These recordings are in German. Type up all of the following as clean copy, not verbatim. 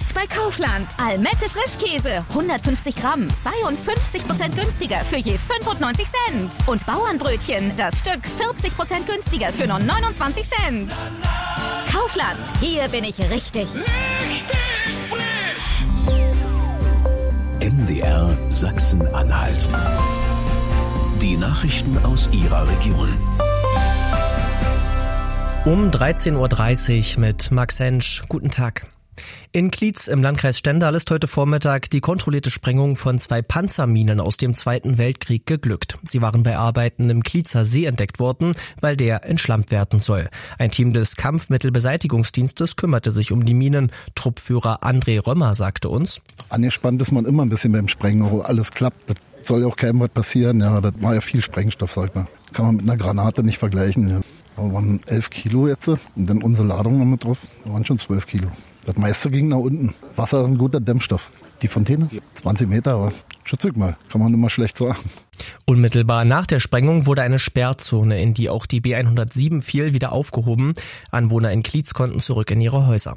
Jetzt bei Kaufland. Almette Frischkäse. 150 Gramm. 52% günstiger für je 95 Cent. Und Bauernbrötchen. Das Stück 40% günstiger für nur 29 Cent. Kaufland. Hier bin ich richtig. Richtig frisch. MDR Sachsen-Anhalt. Die Nachrichten aus Ihrer Region. Um 13.30 Uhr mit Max Hensch. Guten Tag. In Klietz im Landkreis Stendal ist heute Vormittag die kontrollierte Sprengung von 2 Panzerminen aus dem Zweiten Weltkrieg geglückt. Sie waren bei Arbeiten im Klietzer See entdeckt worden, weil der entschlammt werden soll. Ein Team des Kampfmittelbeseitigungsdienstes kümmerte sich um die Minen. Truppführer André Römer sagte uns: Angespannt ist man immer ein bisschen beim Sprengen, wo alles klappt. Das soll ja auch keinem was passieren. Ja, das war ja viel Sprengstoff, sag ich mal. Kann man mit einer Granate nicht vergleichen. Ja. Da waren 11 Kilo jetzt und dann unsere Ladung noch mit drauf. Da waren schon 12 Kilo. Das meiste ging nach unten. Wasser ist ein guter Dämmstoff. Die Fontäne, 20 Meter, aber schützig mal, kann man immer schlecht sagen. Unmittelbar nach der Sprengung wurde eine Sperrzone, in die auch die B107 fiel, wieder aufgehoben. Anwohner in Klietz konnten zurück in ihre Häuser.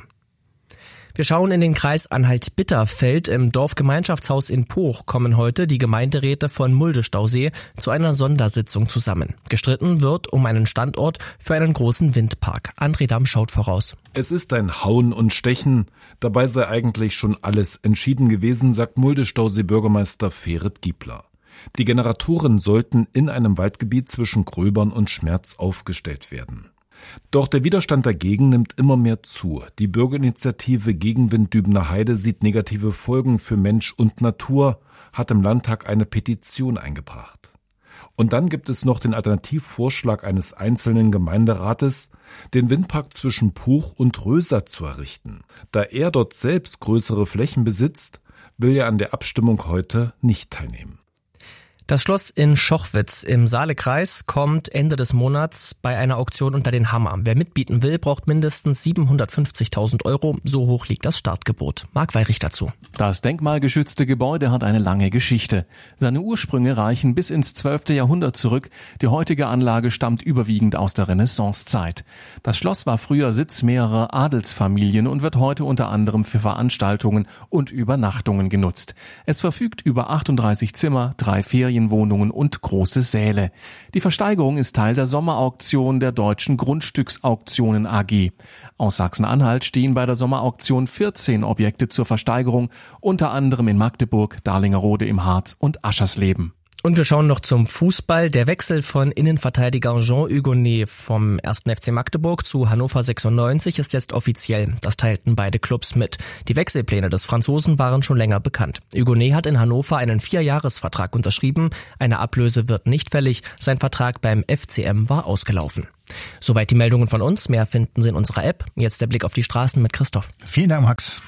Wir schauen in den Kreis Anhalt-Bitterfeld. Im Dorfgemeinschaftshaus in Poch kommen heute die Gemeinderäte von Mulde-Stausee zu einer Sondersitzung zusammen. Gestritten wird um einen Standort für einen großen Windpark. André Damm schaut voraus. Es ist ein Hauen und Stechen. Dabei sei eigentlich schon alles entschieden gewesen, sagt Mulde-Stausee-Bürgermeister Ferit Giebler. Die Generatoren sollten in einem Waldgebiet zwischen Gröbern und Schmerz aufgestellt werden. Doch der Widerstand dagegen nimmt immer mehr zu. Die Bürgerinitiative Gegenwind Dübener Heide sieht negative Folgen für Mensch und Natur, hat im Landtag eine Petition eingebracht. Und dann gibt es noch den Alternativvorschlag eines einzelnen Gemeinderates, den Windpark zwischen Poch und Röser zu errichten. Da er dort selbst größere Flächen besitzt, will er an der Abstimmung heute nicht teilnehmen. Das Schloss in Schochwitz im Saalekreis kommt Ende des Monats bei einer Auktion unter den Hammer. Wer mitbieten will, braucht mindestens 750.000 Euro. So hoch liegt das Startgebot. Marc Weirich dazu. Das denkmalgeschützte Gebäude hat eine lange Geschichte. Seine Ursprünge reichen bis ins 12. Jahrhundert zurück. Die heutige Anlage stammt überwiegend aus der Renaissancezeit. Das Schloss war früher Sitz mehrerer Adelsfamilien und wird heute unter anderem für Veranstaltungen und Übernachtungen genutzt. Es verfügt über 38 Zimmer, 3 Ferienwohnungen und große Säle. Die Versteigerung ist Teil der Sommerauktion der Deutschen Grundstücksauktionen AG. Aus Sachsen-Anhalt stehen bei der Sommerauktion 14 Objekte zur Versteigerung, unter anderem in Magdeburg, Darlingerode im Harz und Aschersleben. Und wir schauen noch zum Fußball. Der Wechsel von Innenverteidiger Jean Hugonet vom 1. FC Magdeburg zu Hannover 96 ist jetzt offiziell. Das teilten beide Clubs mit. Die Wechselpläne des Franzosen waren schon länger bekannt. Hugonet hat in Hannover einen 4-Jahres-Vertrag unterschrieben. Eine Ablöse wird nicht fällig. Sein Vertrag beim FCM war ausgelaufen. Soweit die Meldungen von uns. Mehr finden Sie in unserer App. Jetzt der Blick auf die Straßen mit Christoph. Vielen Dank, Max.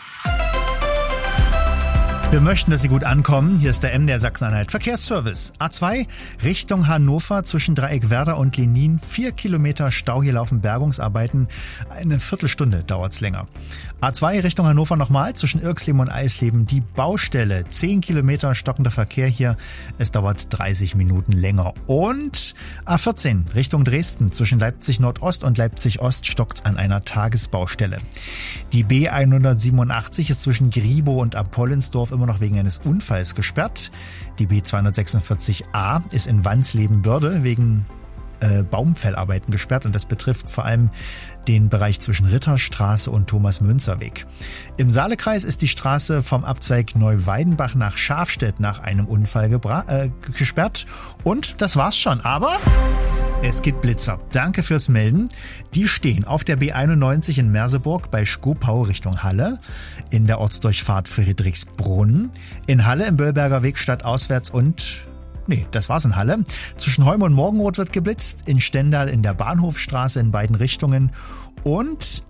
Wir möchten, dass Sie gut ankommen. Hier ist der MDR Sachsen-Anhalt Verkehrsservice. A2 Richtung Hannover zwischen Dreieckwerder und Lenin. 4 Kilometer Stau. Hier laufen Bergungsarbeiten. Eine Viertelstunde dauert's länger. A2 Richtung Hannover nochmal zwischen Irxleben und Eisleben. Die Baustelle. 10 Kilometer stockender Verkehr hier. Es dauert 30 Minuten länger. Und A14 Richtung Dresden zwischen Leipzig Nordost und Leipzig Ost stockt's an einer Tagesbaustelle. Die B187 ist zwischen Griebow und Apollensdorf immer noch wegen eines Unfalls gesperrt. Die B246a ist in Wansleben-Börde wegen Baumfellarbeiten gesperrt und das betrifft vor allem den Bereich zwischen Ritterstraße und Thomas-Münzer-Weg. Im Saalekreis ist die Straße vom Abzweig Neuweidenbach nach Schafstedt nach einem Unfall gesperrt. Und das war's schon. Aber es gibt Blitzer. Danke fürs Melden. Die stehen auf der B91 in Merseburg bei Skopau Richtung Halle, in der Ortsdurchfahrt Friedrichsbrunn, in Halle im Böllberger Weg stadtauswärts und das war's in Halle. Zwischen Heum und Morgenroth wird geblitzt, in Stendal in der Bahnhofstraße in beiden Richtungen und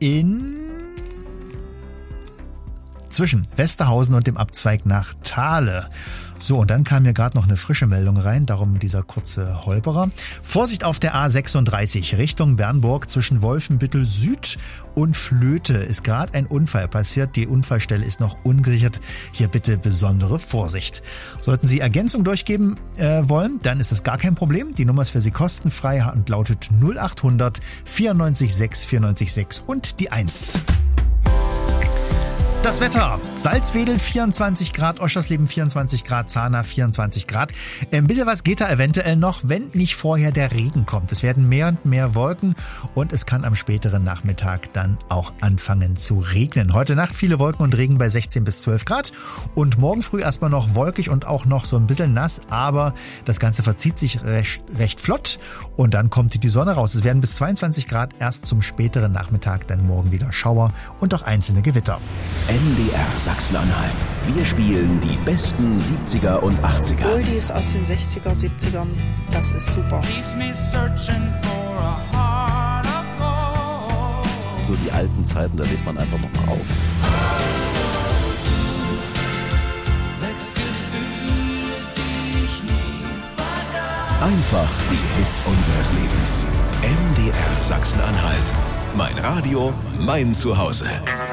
zwischen Westerhausen und dem Abzweig nach Thale. So, und dann kam mir gerade noch eine frische Meldung rein, darum dieser kurze Holperer. Vorsicht auf der A36 Richtung Bernburg zwischen Wolfenbüttel Süd und Flöte ist gerade ein Unfall passiert. Die Unfallstelle ist noch ungesichert. Hier bitte besondere Vorsicht. Sollten Sie Ergänzung durchgeben wollen, dann ist das gar kein Problem. Die Nummer ist für Sie kostenfrei und lautet 0800 94 6 94 6 und die 1. Das Wetter. Salzwedel 24 Grad, Oschersleben 24 Grad, Zahna 24 Grad. Ein bisschen was geht da eventuell noch, wenn nicht vorher der Regen kommt. Es werden mehr und mehr Wolken und es kann am späteren Nachmittag dann auch anfangen zu regnen. Heute Nacht viele Wolken und Regen bei 16 bis 12 Grad und morgen früh erstmal noch wolkig und auch noch so ein bisschen nass, aber das Ganze verzieht sich recht flott und dann kommt die Sonne raus. Es werden bis 22 Grad erst zum späteren Nachmittag, dann morgen wieder Schauer und auch einzelne Gewitter. MDR Sachsen-Anhalt. Wir spielen die besten 70er und 80er. Oldies aus den 60er, 70ern. Das ist super. So die alten Zeiten, da lebt man einfach nochmal auf. Einfach die Hits unseres Lebens. MDR Sachsen-Anhalt. Mein Radio, mein Zuhause.